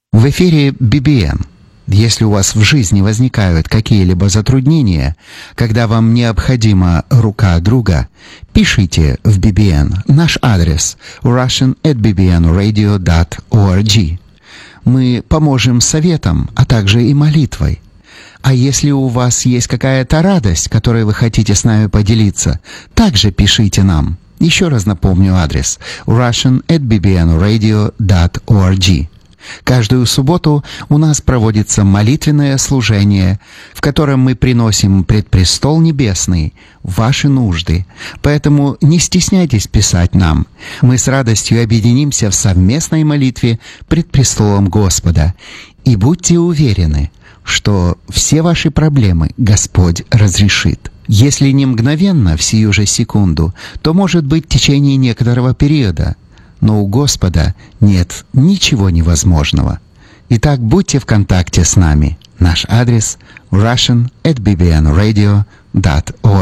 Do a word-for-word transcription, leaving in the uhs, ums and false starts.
В эфире би би эн. Если у вас в жизни возникают какие-либо затруднения, когда вам необходима рука друга, пишите в би би эн. Наш адрес russian at b b n radio dot org. Мы поможем советом, а также и молитвой. А если у вас есть какая-то радость, которой вы хотите с нами поделиться, также пишите нам. Еще раз напомню адрес russian at b b n radio dot org. Каждую субботу у нас проводится молитвенное служение, в котором мы приносим пред престол небесный ваши нужды. Поэтому не стесняйтесь писать нам. Мы с радостью объединимся в совместной молитве пред престолом Господа. И будьте уверены, что все ваши проблемы Господь разрешит. Если не мгновенно, в сию же секунду, то, может быть, в течение некоторого периода. Но у Господа нет ничего невозможного. Итак, будьте в контакте с нами. Наш адрес russian at b b n radio dot org.